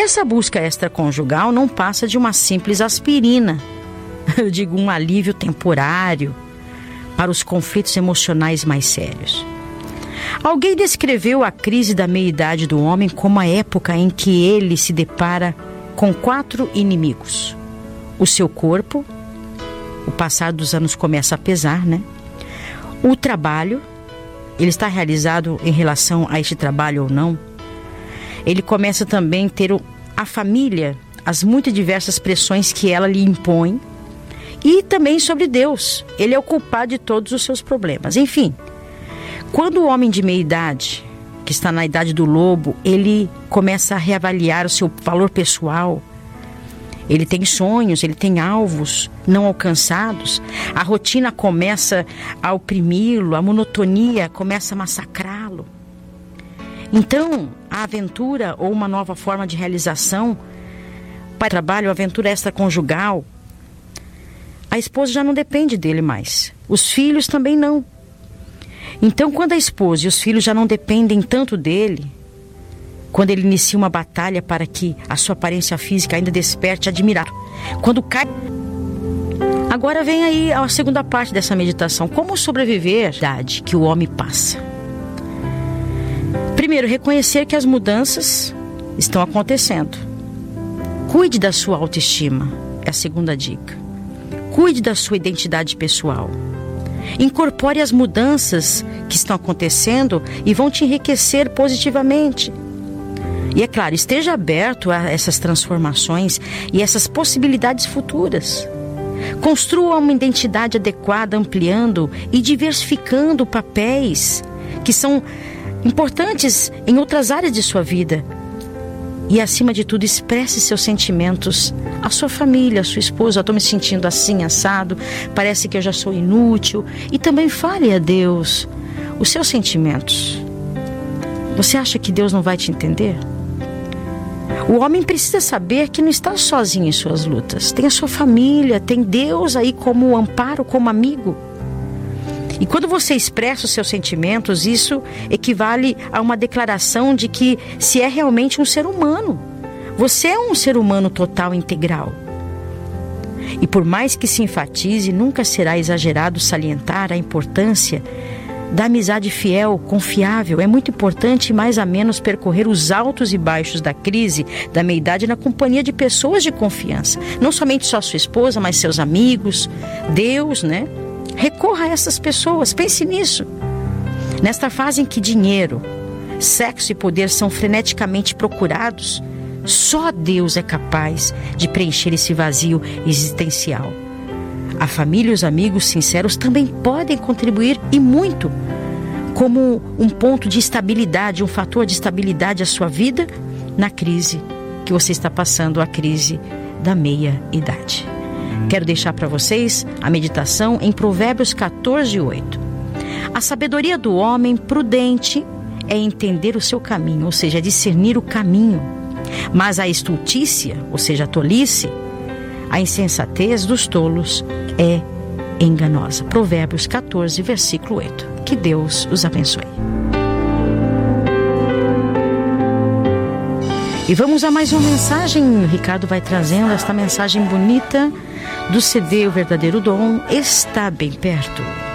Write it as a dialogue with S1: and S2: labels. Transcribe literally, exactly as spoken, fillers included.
S1: essa busca extraconjugal não passa de uma simples aspirina, eu digo um alívio temporário para os conflitos emocionais mais sérios. Alguém descreveu a crise da meia-idade do homem como a época em que ele se depara com quatro inimigos. O seu corpo, o passar dos anos começa a pesar, né? O trabalho, ele está realizado em relação a este trabalho ou não. Ele começa também a ter a família, as muito diversas pressões que ela lhe impõe. E também sobre Deus, ele é o culpado de todos os seus problemas. Enfim, quando o homem de meia idade, que está na idade do lobo, ele começa a reavaliar o seu valor pessoal. Ele tem sonhos, ele tem alvos não alcançados. A rotina começa a oprimi-lo, a monotonia começa a massacrá-lo. Então, a aventura ou uma nova forma de realização para o trabalho, a aventura extraconjugal, a esposa já não depende dele mais. Os filhos também não. Então, quando a esposa e os filhos já não dependem tanto dele, quando ele inicia uma batalha para que a sua aparência física ainda desperte admirar, quando cai... Agora vem aí a segunda parte dessa meditação. Como sobreviver à idade que o homem passa? Primeiro, reconhecer que as mudanças estão acontecendo. Cuide da sua autoestima, é a segunda dica. Cuide da sua identidade pessoal. Incorpore as mudanças que estão acontecendo e vão te enriquecer positivamente. E é claro, esteja aberto a essas transformações e essas possibilidades futuras. Construa uma identidade adequada, ampliando e diversificando papéis que são importantes em outras áreas de sua vida. E, acima de tudo, expresse seus sentimentos à sua família, à sua esposa. Estou me sentindo assim, assado, parece que eu já sou inútil. E também fale a Deus os seus sentimentos. Você acha que Deus não vai te entender? O homem precisa saber que não está sozinho em suas lutas. Tem a sua família, tem Deus aí como amparo, como amigo. E quando você expressa os seus sentimentos, isso equivale a uma declaração de que se é realmente um ser humano. Você é um ser humano total, integral. E por mais que se enfatize, nunca será exagerado salientar a importância da amizade fiel, confiável. É muito importante, mais a menos, percorrer os altos e baixos da crise da meia-idade na companhia de pessoas de confiança. Não somente só sua esposa, mas seus amigos, Deus, né? Recorra a essas pessoas, pense nisso. Nesta fase em que dinheiro, sexo e poder são freneticamente procurados, só Deus é capaz de preencher esse vazio existencial. A família e os amigos sinceros também podem contribuir, e muito, como um ponto de estabilidade, um fator de estabilidade à sua vida na crise que você está passando, a crise da meia-idade. Quero deixar para vocês a meditação em Provérbios catorze, oito. A sabedoria do homem prudente é entender o seu caminho, ou seja, discernir o caminho. Mas a estultícia, ou seja, a tolice, a insensatez dos tolos é enganosa. Provérbios catorze, versículo oito. Que Deus os abençoe. E vamos a mais uma mensagem. O Ricardo vai trazendo esta mensagem bonita do C D O Verdadeiro Dom. Está bem perto.